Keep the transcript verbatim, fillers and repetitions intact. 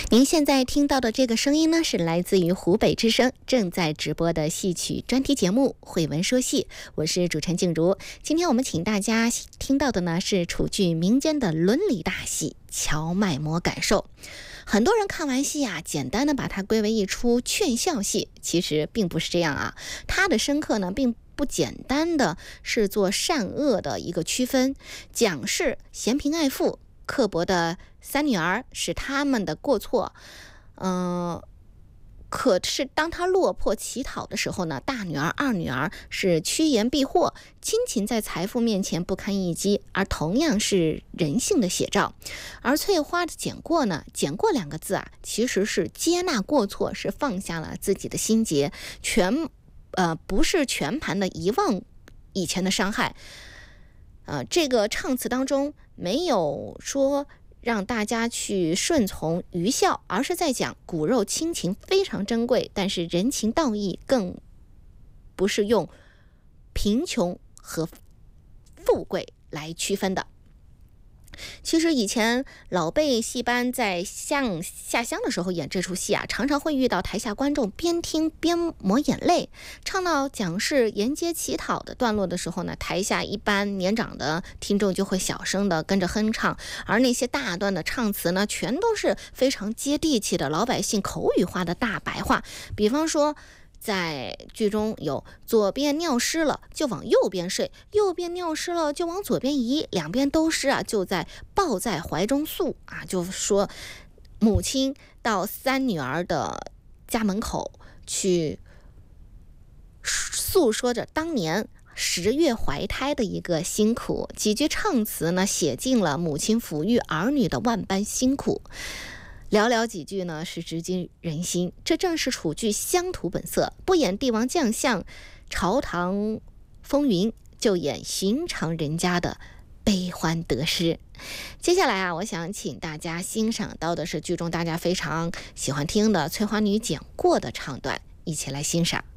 您现在听到的这个声音呢，是来自于湖北之声正在直播的戏曲专题节目《慧闻说戏》，我是主持人静茹。今天我们请大家听到的呢，是楚剧民间的伦理大戏《荞麦馍感受》。很多人看完戏啊，简单的把它归为一出劝孝戏，其实并不是这样啊。它的深刻呢，并不简单的是做善恶的一个区分，讲是嫌贫爱富、刻薄的三女儿是他们的过错，嗯、呃，可是当他落魄乞讨的时候呢，大女儿、二女儿是趋炎避祸，亲情在财富面前不堪一击，而同样是人性的写照。而翠花的捡过呢，捡过两个字啊，其实是接纳过错，是放下了自己的心结，全呃不是全盘的遗忘以前的伤害。呃，这个唱词当中没有说让大家去顺从愚孝，而是在讲骨肉亲情非常珍贵，但是人情道义更不是用贫穷和富贵来区分的。其实以前老辈戏班在乡下乡的时候演这出戏啊，常常会遇到台下观众边听边抹眼泪。唱到蒋氏沿街乞讨的段落的时候呢，台下一般年长的听众就会小声的跟着哼唱，而那些大段的唱词呢，全都是非常接地气的老百姓口语化的大白话。比方说在剧中有左边尿湿了就往右边睡，右边尿湿了就往左边移，两边都湿啊，就在抱在怀中诉啊，就说母亲到三女儿的家门口去诉说着当年十月怀胎的一个辛苦，几句唱词呢，写尽了母亲抚育儿女的万般辛苦。寥寥几句呢，是直击人心。这正是楚剧乡土本色，不演帝王将相、朝堂风云，就演寻常人家的悲欢得失。接下来啊，我想请大家欣赏到的是剧中大家非常喜欢听的翠花女捡过的唱段，一起来欣赏。